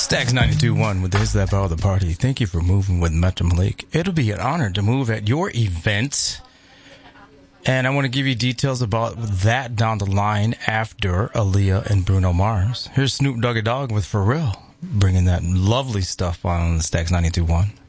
Stacks 92.1 with Is That Power of the Party. Thank you for moving with Metro Malik. It'll be an honor to move at your event. And I want to give you details about that down the line after Aaliyah and Bruno Mars. Here's Snoop Doggy Dogg with Pharrell, bringing that lovely stuff on Stacks 92.1.